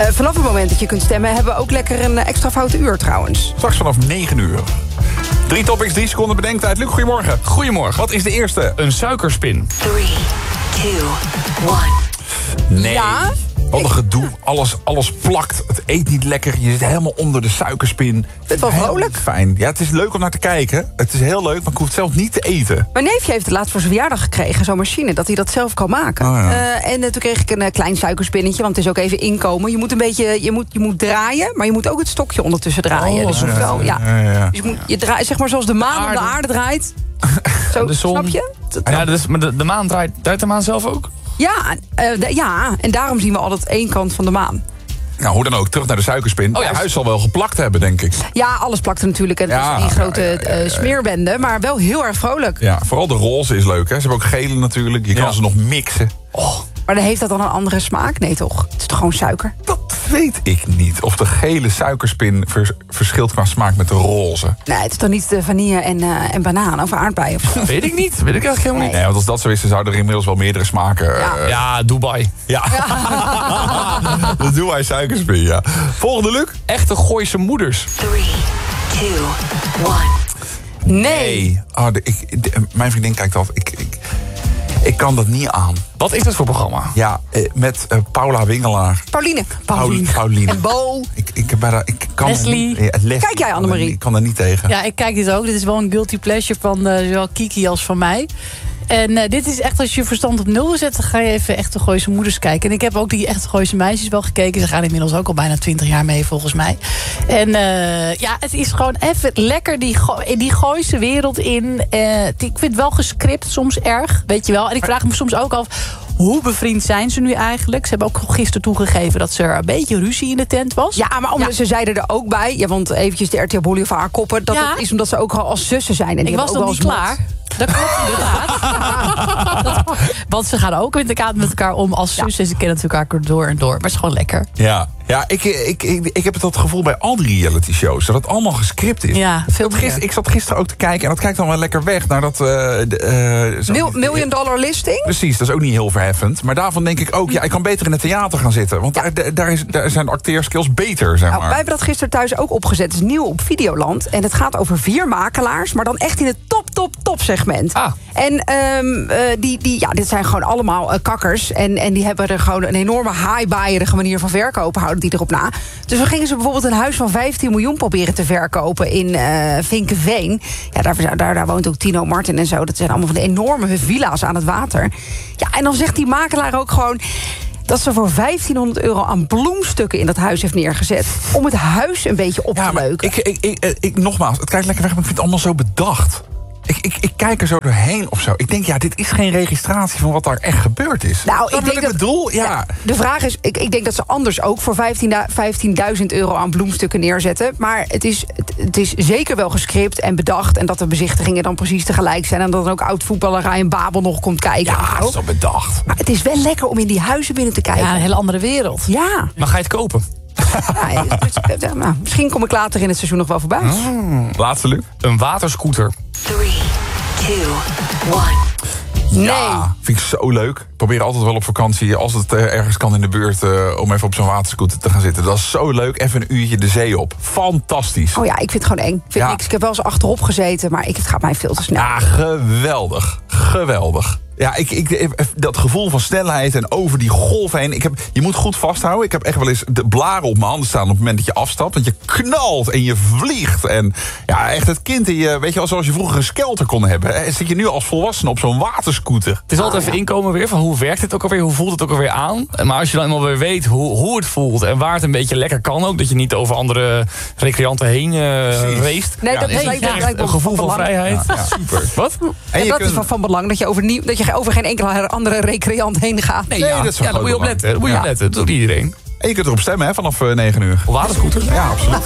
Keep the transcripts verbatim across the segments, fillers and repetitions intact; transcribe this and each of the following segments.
Uh, vanaf het moment dat je kunt stemmen... hebben we ook lekker een extra foute uur trouwens. Straks vanaf negen uur. Drie topics, drie seconden bedenktijd. Luc, goedemorgen. Goedemorgen. Wat is de eerste? Een suikerspin. three, two, one. Nee. Ja? Wat een gedoe. Alles, alles plakt. Het eet niet lekker. Je zit helemaal onder de suikerspin. Het is wel Heel vrolijk. Fijn. Ja, het is leuk om naar te kijken. Het is heel leuk, maar ik hoef het zelf niet te eten. Mijn neefje heeft het laatst voor zijn verjaardag gekregen, zo'n machine, dat hij dat zelf kan maken. Oh, ja. uh, en uh, toen kreeg ik een uh, klein suikerspinnetje, want het is ook even inkomen. Je moet een beetje, je moet, je moet draaien, maar je moet ook het stokje ondertussen draaien. Oh, dus ja, zo, ja. ja, ja, ja. Dus je moet, je draait, zeg maar zoals de maan De om de aarde. aarde draait. Zo, De zon. snap je? Dat- Ja, dus, maar de, de maan draait, draait de maan zelf ook? Ja, uh, de- ja, en daarom zien we altijd één kant van de maan. Nou, hoe dan ook, terug naar de suikerspin. Oh ja. Het huis zal wel geplakt hebben, denk ik. Ja, alles plakt er natuurlijk. En het Ja, is een grote ja, ja, ja, ja. uh, smeerbende, maar wel heel erg vrolijk. Ja, vooral de roze is leuk, hè. Ze hebben ook gele natuurlijk. Je kan Ja. ze nog mixen. Oh, Maar dan heeft dat dan een andere smaak? Nee toch? Het is toch gewoon suiker? dat weet ik niet. Of de gele suikerspin vers- verschilt qua smaak met de roze. Nee, het is toch niet de vanille en, uh, en banaan of aardbei of zo? Weet ik niet. Weet ik eigenlijk helemaal niet. Nee, want als dat zo is, dan zouden er inmiddels wel meerdere smaken... Ja. eh, Ja, Dubai. ja. Dat doen wij suikerspin, ja. Volgende, Luc. Echte Gooise moeders. three, two, one. Nee. Oh, de, ik, de- mijn vriendin kijkt dat. Ik, ik, ik kan dat niet aan. Wat is dat voor programma? Ja, eh, met eh, Paula Wingelaar. Pauline. Paul- Pauline. En Bo. Ik, ik, heb bij dat- ik kan er Leslie. niet- ja, Leslie. Kijk jij, Annemarie? Ik kan er niet tegen. Ja, ik kijk dit ook. Dit is wel een guilty pleasure van uh, zowel Kiki als van mij. En uh, dit is echt, als je verstand op nul zet... dan ga je even Echte Gooise moeders kijken. En ik heb ook die Echte Gooise meisjes wel gekeken. Ze gaan inmiddels ook al bijna twintig jaar mee, volgens mij. En uh, ja, het is gewoon even lekker die, go- die Gooise wereld in. Uh, ik vind het wel gescript, soms erg, weet je wel. En ik vraag me soms ook af... hoe bevriend zijn ze nu eigenlijk? Ze hebben ook gisteren toegegeven dat er een beetje ruzie in de tent was. Ja, maar omdat Ja. ze zeiden er ook bij... Ja, want eventjes de R T L Boulevard koppen... dat Ja. het is omdat ze ook al als zussen zijn. En die Ik was hebben nog ook niet wel eens klaar. Dat klopt inderdaad. Dat- want ze gaan ook met elkaar, met elkaar om als zus. En ze kennen elkaar door en door. Maar het is gewoon lekker. Ja, ja ik, ik, ik, ik heb dat gevoel bij al die reality shows. Dat het allemaal gescript is. Ja, ik, veel zat gister, meer. ik zat gisteren ook te kijken. En dat kijkt dan wel lekker weg naar dat... eh, de, eh, zo- Mil- million dollar listing? Precies, dat is ook niet heel verheffend. Maar daarvan denk ik ook, ja, ik kan beter in het theater gaan zitten. Want daar, daar, is, daar zijn de acteerskills beter, zeg maar. Nou, wij hebben dat gisteren thuis ook opgezet. Het is nieuw op Videoland. En het gaat over vier makelaars. Maar dan echt in het top, top, top segment. Ah. En um, uh, die, die, ja, dit zijn gewoon allemaal uh, kakkers. En, en die hebben er gewoon een enorme haaibaaierige manier van verkopen. Houden die erop na. Dus dan gingen ze bijvoorbeeld een huis van vijftien miljoen proberen te verkopen in uh, Vinkeveen. Ja, daar, daar, daar woont ook Tino Martin en zo. Dat zijn allemaal van de enorme villa's aan het water. Ja, en dan zegt die makelaar ook gewoon... dat ze voor vijftienhonderd euro aan bloemstukken in dat huis heeft neergezet. Om het huis een beetje op Ja, te maar leuken. ik, ik, ik, ik, nogmaals, het kijkt lekker weg, maar ik vind het allemaal zo bedacht. Ik, ik, ik kijk er zo doorheen of zo. Ik denk, ja, dit is geen registratie van wat daar echt gebeurd is. Nou, Snap ik je denk wat dat, ik bedoel? Ja. ja, de vraag is, ik, ik denk dat ze anders ook voor vijftienduizend euro aan bloemstukken neerzetten. Maar het is, het, het is zeker wel gescript en bedacht. En dat de bezichtigingen dan precies tegelijk zijn. En dat dan ook oud-voetballer Ryan Babel nog komt kijken. Ja, en zo. dat is al bedacht. Maar het is wel lekker om in die huizen binnen te kijken. Ja, een hele andere wereld. Ja, Maar ga je het kopen? ja, dus, uh, nou, misschien kom ik later in het seizoen nog wel voorbij. Laatste, Luc. Een waterscooter. three, two, one. Nee. Ja, vind ik zo leuk. Ik probeer altijd wel op vakantie, als het uh, ergens kan in de buurt... Uh, om even op zo'n waterscooter te gaan zitten. Dat is zo leuk. Even een uurtje de zee op. Fantastisch. Oh ja, ik vind het gewoon eng. Ik, vind Ja. niks. Ik heb wel eens achterop gezeten, maar ik, het gaat mij veel te snel. Ja, geweldig. Geweldig. Ja, ik, ik, dat gevoel van snelheid en over die golf heen. Ik heb, je moet goed vasthouden. Ik heb echt wel eens de blaren op mijn handen staan op het moment dat je afstapt. Want je knalt en je vliegt. En ja, echt het kind in je, weet je wel, zoals je vroeger een skelter kon hebben. Hè, zit je nu als volwassene op zo'n waterscooter. Het is altijd even inkomen weer van hoe werkt het ook alweer, hoe voelt het ook alweer aan. Maar als je dan eenmaal weer weet hoe, hoe het voelt en waar het een beetje lekker kan ook, dat je niet over andere recreanten heen uh, race. Nee, Ja, dat is is het lijkt me- Echt lijkt me een gevoel van belang. vrijheid. Ja, ja. Super. Wat? En En je dat kunt- is van, van belang, dat je, over nieuw, dat je over geen enkele andere recreant heen gaat. Nee, Nee, ja, dat is van ja, daar moet je op groot letten. Daar moet je op Ja. letten. Dat doet iedereen. En je kunt erop stemmen hè, vanaf uh, negen uur. Op waterscooter. Ja, absoluut.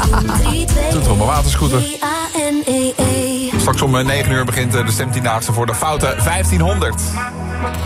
Doe het op een waterscooter. D A N E E. Straks om uh, negen uur begint uh, de stemtiendaagse voor de foute vijftienhonderd.